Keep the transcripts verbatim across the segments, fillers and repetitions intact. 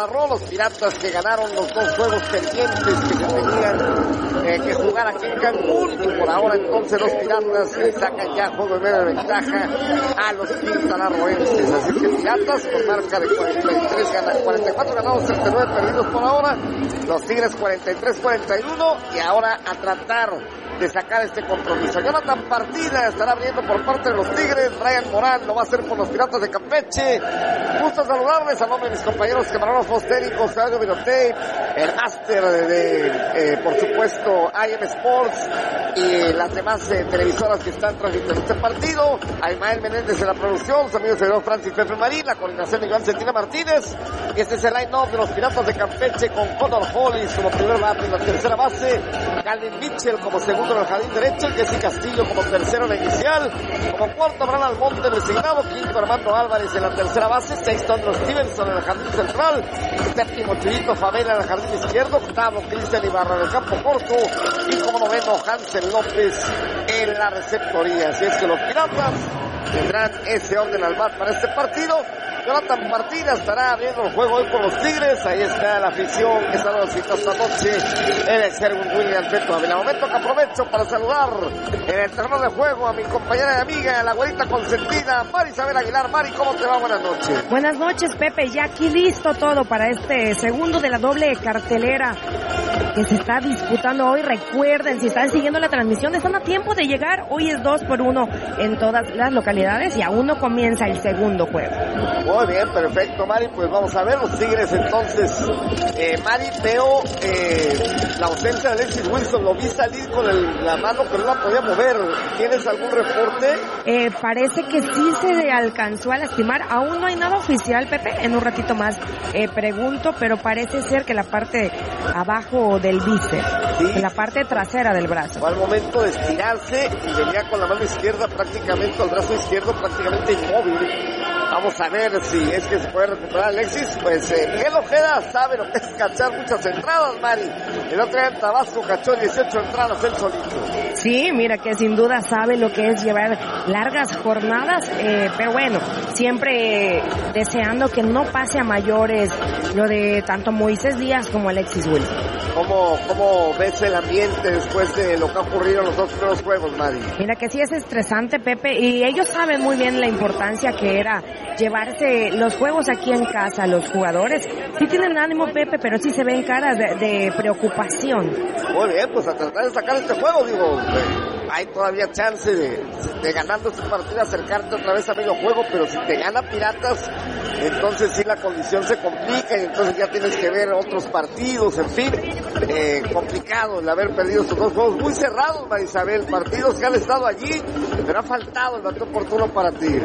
Quintana Roo, los Piratas que ganaron los dos juegos pendientes que se tenían eh, que jugar aquí en Cancún, y por ahora entonces los Piratas eh, sacan ya juego de media ventaja a los quintanarroenses. Así que Piratas con marca de cuarenta y tres, cuarenta y cuatro ganados, treinta y nueve perdidos por ahora. Los Tigres cuarenta y tres cuarenta y uno, y ahora a tratar de sacar este compromiso. Jonathan Partida estará abriendo por parte de los Tigres. Brian Morán lo va a hacer por los Piratas de Campeche. Gusto saludarles a nombre de mis compañeros camarógrafos técnicos, Claudio Videotape, el máster de, de eh, por supuesto, I M Sports y las demás eh, televisoras que están transmitiendo este partido. A Ismael Menéndez en la producción, sus amigos de Francis Pepe Marín, la coordinación de Iván Centina Martínez. Y este es el line-up de los Piratas de Campeche con Connor Hollis como primer bate en la tercera base, Calvin Mitchell como segundo en el jardín derecho, Jesse Castillo como tercero en la inicial, como cuarto Abraham Almonte designado, quinto Armando Álvarez en la tercera base, sexto Andrew Stevenson en el jardín central, séptimo Chuyito Favela en el jardín izquierdo, octavo Cristian Ibarra en el campo corto, y como noveno Hansel López en la receptoría. Así es que los Piratas tendrán ese orden al bat para este partido. Jonathan Partida estará abriendo el juego hoy por los Tigres. Ahí está la afición que está esta noche en el Sherwin Williams Beto Ávila. Momento que aprovecho para saludar en el terreno de juego a mi compañera y amiga, la güerita consentida, Mari Isabel Aguilar. Mari, ¿cómo te va? Buenas noches. Buenas noches, Pepe. Ya aquí listo todo para este segundo de la doble cartelera que se está disputando hoy. Recuerden, si están siguiendo la transmisión, están a tiempo de llegar. Hoy es dos por uno en todas las localidades y aún no comienza el segundo juego. Muy bien, perfecto, Mari. Pues vamos a ver los Tigres entonces. Eh, Mari, veo eh, la ausencia de Alexis Wilson. Lo vi salir con el, la mano, pero no la podía mover. ¿Tienes algún reporte? Eh, parece que sí se alcanzó a lastimar. Aún no hay nada oficial, Pepe. En un ratito más eh, pregunto, pero parece ser que la parte abajo del bíceps, ¿sí?, en la parte trasera del brazo. Fue al momento de estirarse y venía con la mano izquierda prácticamente, el brazo izquierdo prácticamente inmóvil. Vamos a ver si es que se puede recuperar Alexis. Pues eh, Miguel Ojeda sabe lo que es cachar muchas entradas, Mari. El otro día en Tabasco cachó dieciocho entradas él solito. Sí, mira que sin duda sabe lo que es llevar largas jornadas, eh, pero bueno, siempre eh, deseando que no pase a mayores lo de tanto Moisés Díaz como Alexis Wilson. ¿Cómo, ¿Cómo ves el ambiente después de lo que ha ocurrido en los dos primeros juegos, Mari? Mira que sí es estresante, Pepe, y ellos saben muy bien la importancia que era llevarse los juegos aquí en casa. Los jugadores sí tienen ánimo, Pepe, pero sí se ven caras de, de preocupación. Muy bien, pues a tratar de sacar este juego, digo, eh, hay todavía chance de, de ganando este partido, acercarte otra vez a medio juego, pero si te gana Piratas, entonces sí la condición se complica y entonces ya tienes que ver otros partidos, en fin, eh, complicado el haber perdido estos dos juegos muy cerrados, Marisabel, partidos que han estado allí, pero ha faltado el bate oportuno para ti.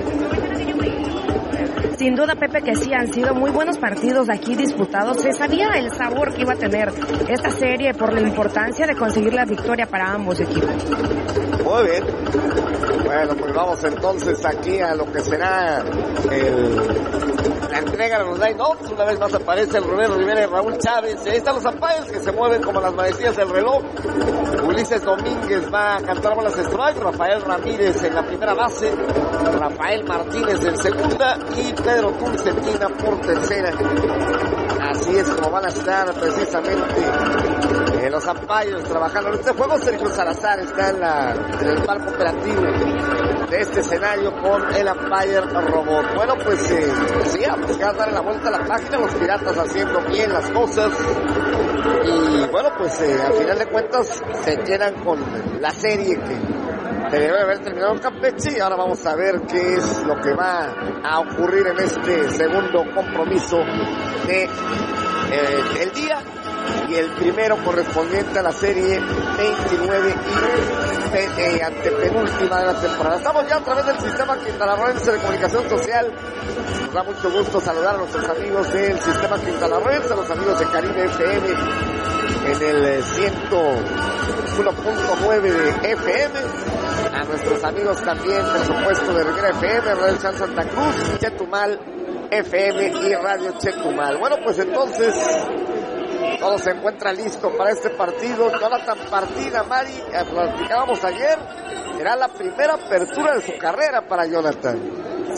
Sin duda, Pepe, que sí han sido muy buenos partidos aquí disputados. Se sabía el sabor que iba a tener esta serie por la importancia de conseguir la victoria para ambos equipos. Muy bien. Bueno, pues vamos entonces aquí a lo que será el, la entrega de los line-ups. Una vez más aparece el Rubén Rivera y Raúl Chávez. Ahí están los umpires que se mueven como las manecillas del reloj. Ulises Domínguez va a cantar bolas strike, Rafael Ramírez en la primera base, Rafael Martínez en segunda y Pedro Tulcetina por tercera. Así es como van a estar precisamente eh, los umpires trabajando en este juego. Sergio Salazar está en, la, en el palco operativo de este escenario con el umpire robot. Bueno, pues eh, sí, a buscar darle la vuelta a la página, los Piratas haciendo bien las cosas. Y bueno, pues eh, al final de cuentas se quedan con la serie que debe haber terminado en Campeche, y ahora vamos a ver qué es lo que va a ocurrir en este segundo compromiso de eh, el día, y el primero correspondiente a la serie veintinueve y eh, antepenúltima de la temporada. Estamos ya a través del sistema quintanarroense de comunicación social. Nos da mucho gusto saludar a nuestros amigos del sistema quintanarroense, a los amigos de Caribe F M en el ciento uno punto nueve de F M, a nuestros amigos también, por supuesto, de Rivera F M, Radio Chan Santa Cruz, Chetumal F M y Radio Chetumal. Bueno, pues entonces todo se encuentra listo para este partido. Jonathan Partida, Mari, platicábamos ayer, será la primera apertura de su carrera para Jonathan.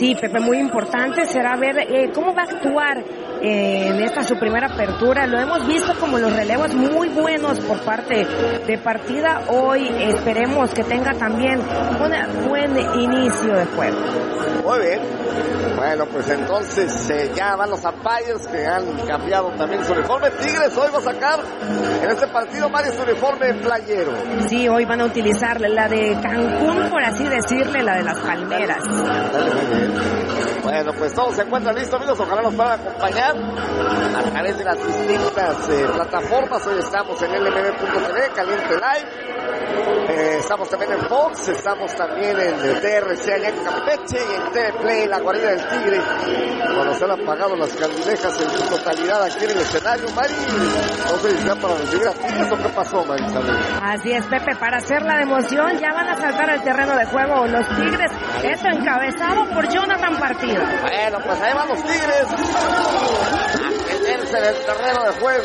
Sí, Pepe, muy importante será ver eh, cómo va a actuar eh, en esta su primera apertura. Lo hemos visto como los relevos muy buenos por parte de partida. Hoy esperemos que tenga también un buen inicio de juego. Muy bien. Bueno, pues entonces eh, ya van los umpires que han cambiado también su uniforme. Tigres hoy va a sacar en este partido Mario su uniforme playero. Sí, hoy van a utilizar la de Cancún, por así decirle, la de las palmeras. Dale, muy bien. Bueno, pues todos se encuentran listos, amigos. Ojalá nos puedan acompañar a través de las distintas eh, plataformas. Hoy estamos en L M B punto T V, Caliente Live. Eh, estamos también en Fox, estamos también en el T R C allá en Campeche y en T V Play, la guarida del Tigre. Cuando se han apagado las candilejas en su totalidad aquí en el escenario, Mari. No sé si sea para recibir a Tigres o qué pasó, Mari. Así es, Pepe, para hacer la democión ya van a saltar al terreno de juego los Tigres. Esto encabezado por Jonathan Partido. Bueno, pues ahí van los Tigres a meterse en el terreno de juego.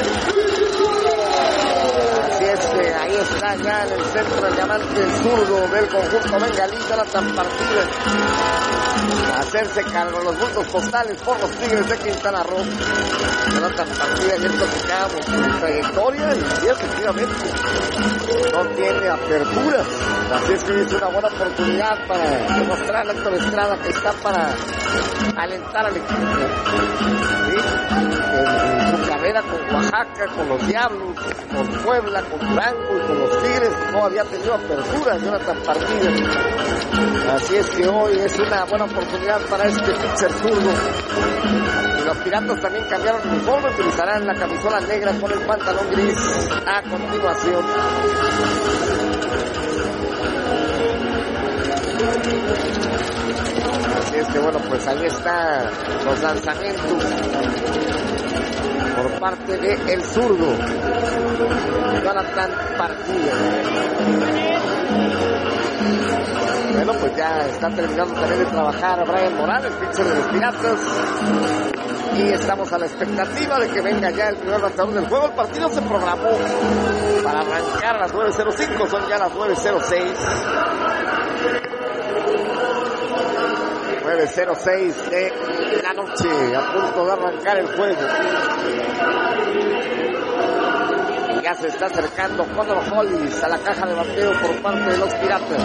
Así es que ahí está ya en el centro del diamante el zurdo del conjunto bengalí, Jonathan Partido. A hacerse cargo de los bultos postales por los Tigres de Quintana Roo. Jonathan Partido, ayer platicábamos su trayectoria y efectivamente no tiene aperturas. Así es que es una buena oportunidad para demostrar a Héctor Estrada que está para alentar al equipo. ¿Sí? En su carrera con Oaxaca, con los Diablos, con Puebla, con Durango y con los Tigres no había tenido apertura Jonathan Partido. Así es que hoy es una buena oportunidad para este pitcher zurdo. Y los Piratas también cambiaron el uniforme, utilizarán la camisola negra con el pantalón gris a continuación. Así es que bueno, pues ahí están los lanzamientos por parte de el zurdo Jonathan Partido. Bueno, pues ya está terminando también de trabajar Brian Morales, pitcher de los Piratas. Y estamos a la expectativa de que venga ya el primer bateador del juego. El partido se programó para arrancar a las nueve cero cinco, son ya las nueve cero seis. nueve cero seis de la noche, a punto de arrancar el juego. Y ya se está acercando Connor Hollis a la caja de bateo por parte de los Piratas.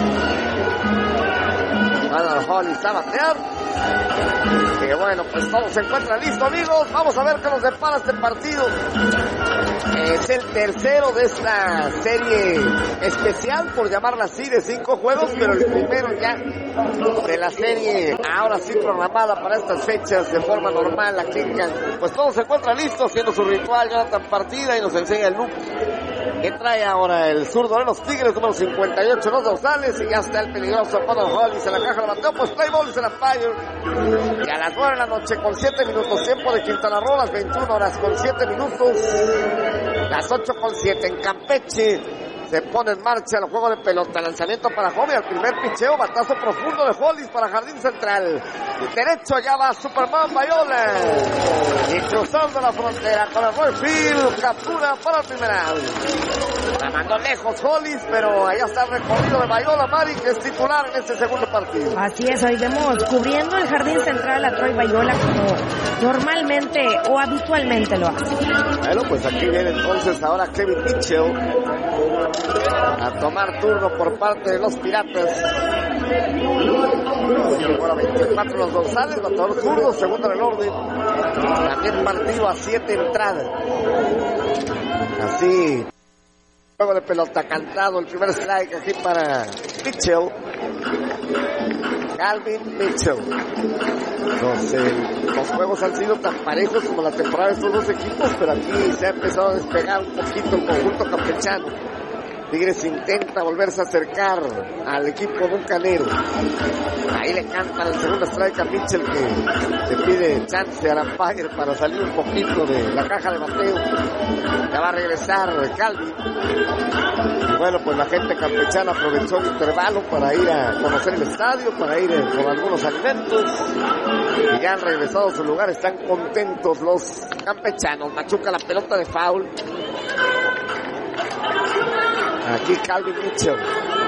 Connor Hollis a batear. Que bueno, pues todos se encuentran listos, amigos. Vamos a ver qué nos depara este partido. Es el tercero de esta serie especial, por llamarla así, de cinco juegos, pero el primero ya de la serie, ahora sí programada para estas fechas de forma normal aquí en Cancún. Pues todos se encuentran listos, haciendo su ritual Jonathan Partida, y nos enseña el look que trae ahora el zurdo de los Tigres, número cincuenta y ocho, los dorsales, y ya está el peligroso Connor Hollis en la caja de bateo. Pues play ball en la fire. Y a las nueve de la noche con siete minutos, tiempo de Quintana Roo, las veintiuna horas con siete minutos, las ocho con siete en Campeche. Se pone en marcha el juego de pelota, lanzamiento para home, al primer picheo, batazo profundo de Hollis para Jardín Central. Derecho, allá va Superman Bayola. Y cruzando la frontera con el right field, captura para el primer out. La mandó lejos Hollis, pero allá está el recorrido de Bayola, Mari, que es titular en este segundo partido. Así es, hoy vemos cubriendo el Jardín Central a Troy Bayola como normalmente o habitualmente lo hace. Bueno, pues aquí viene entonces ahora Kevin Mitchell a tomar turno por parte de los Piratas. Ahora veinticuatro los dorsales, bateador zurdo, segundo en el orden. También partido a siete entradas. Así, juego de pelota cantado, el primer strike aquí para Mitchell. Calvin Mitchell. Los, eh, los juegos han sido tan parejos como la temporada de estos dos equipos, pero aquí se ha empezado a despegar un poquito el conjunto campechano. Tigres intenta volverse a acercar al equipo bucanero. Ahí le cantan el segundo strike a Mitchell, que le pide chance al umpire para salir un poquito de la caja de bateo. Ya va a regresar Calvin. Y bueno, pues la gente campechana aprovechó el intervalo para ir a conocer el estadio, para ir por algunos alimentos. Y ya han regresado a su lugar, están contentos los campechanos. Machuca la pelota de foul. Aquí Calvin Mitchell.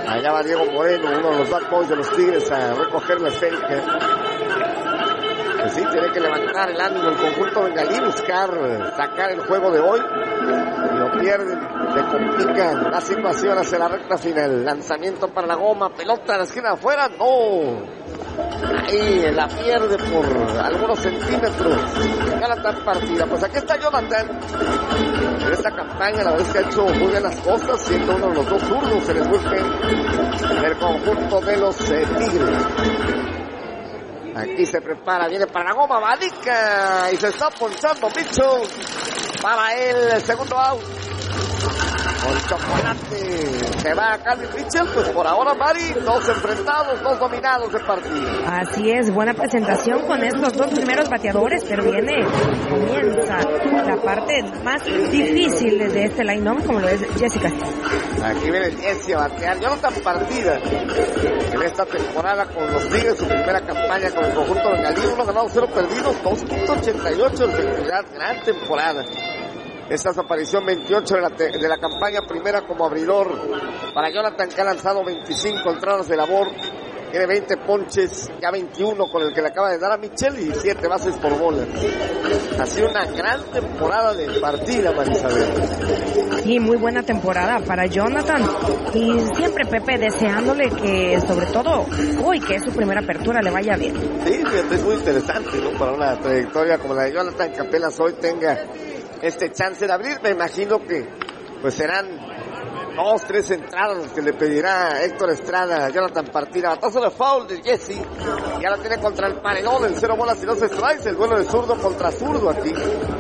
Allá va Diego Moreno, uno de los bad boys de los Tigres, a recoger la esférica. Pues sí, tiene que levantar el ánimo el conjunto bengalí, buscar sacar el juego de hoy. Y lo pierden, le complican la situación hacia la recta final. Lanzamiento para la goma, pelota en la esquina de afuera, no. Ahí la pierde por algunos centímetros. Jonathan partida. Pues aquí está Jonathan. En esta campaña la verdad es que ha hecho muy bien las cosas, siendo uno de los dos zurdos en el bullpen del conjunto de los eh, Tigres. Aquí se prepara, viene para la goma, Balica, y se está ponchando Mitchell para el segundo out. Con chocolate se va a Calvin Mitchell, pues por ahora Mari, dos enfrentados, dos dominados de partido. Así es, buena presentación con estos dos primeros bateadores, pero viene, comienza la parte más difícil de este line-up, como lo es Jessica. Aquí viene el Jesse a batear, Jonathan Partida, en esta temporada con los Tigres, su primera campaña con el conjunto bengalí, uno ganado, cero perdidos, dos punto ochenta y ocho de efectividad, gran temporada. Esta es aparición veintiocho de la, te, de la campaña primera como abridor para Jonathan, que ha lanzado veinticinco entradas de labor, tiene veinte ponches, ya veintiuno con el que le acaba de dar a Michel y siete bases por bola. Ha sido una gran temporada de partida, Marisabel. Sí, muy buena temporada para Jonathan, y siempre Pepe deseándole que, sobre todo hoy, que es su primera apertura, le vaya bien. Sí, es muy interesante, ¿no? Para una trayectoria como la de Jonathan, que apenas hoy tenga este chance de abrir. Me imagino que pues serán dos, tres entradas los que le pedirá Héctor Estrada a Jonathan Partida. Batazo de foul de Jesse, ya la tiene contra el paredón, el cero bolas y dos strikes, el duelo de zurdo contra zurdo aquí.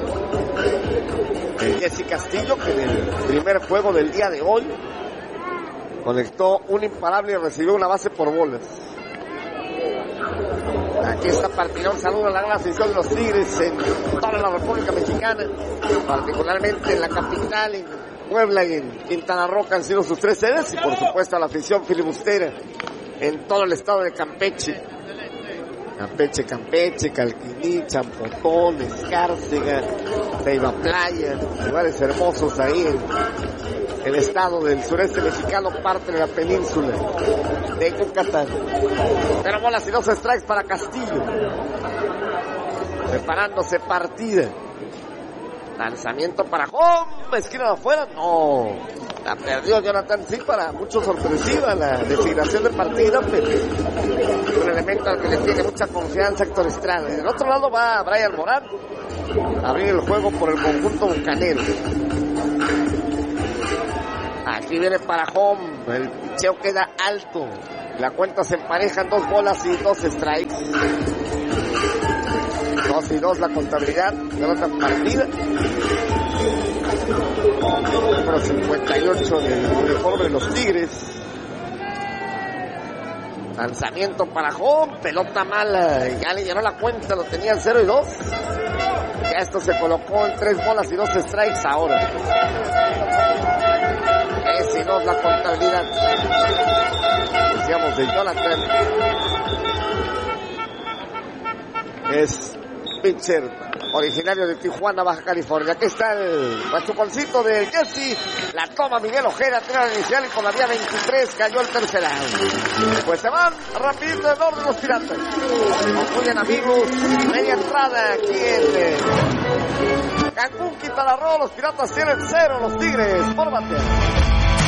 El Jesse Castillo, que en el primer juego del día de hoy conectó un imparable y recibió una base por bolas. Aquí está Partida, un saludo a la gran afición de los Tigres en toda la República Mexicana, particularmente en la capital, en Puebla y en Quintana Roo, han sido sus tres sedes, y por supuesto a la afición filibustera en todo el estado de Campeche. Campeche, Campeche, Calquiní, Champotón, Escárcega, Ceiba Playa, lugares hermosos ahí en el estado del sureste mexicano, parte de la península de Yucatán. Pero bolas y dos strikes para Castillo. Preparándose Partida. Lanzamiento para home, esquina de afuera, no. La perdió Jonathan, sí, para mucho sorpresiva la designación de Partida, pero un elemento al que le tiene mucha confianza Héctor Estrada. Del otro lado va Brian Morán a abrir el juego por el conjunto bucanero. Aquí viene para home, el picheo queda alto, la cuenta se emparejan, dos bolas y dos strikes. Dos y dos la contabilidad, Jonathan Partida. Número cincuenta y ocho del uniforme de los Tigres. Lanzamiento para home, pelota mala, ya le llenó la cuenta, lo tenían cero y dos. Ya esto se colocó en tres bolas y dos strikes ahora. tres y dos la contabilidad. Decíamos de Jonathan. Es pitcher originario de Tijuana, Baja California. Aquí está el machuconcito de Jesse. La toma Miguel Ojeda, tira inicial y con la vía veintitrés cayó el tercer out. Pues se van rapidito de orden los Piratas. Concluyen, amigos, media entrada aquí en eh, Cancún, Quintana Roo. Los Piratas tienen cero, los Tigres por batear.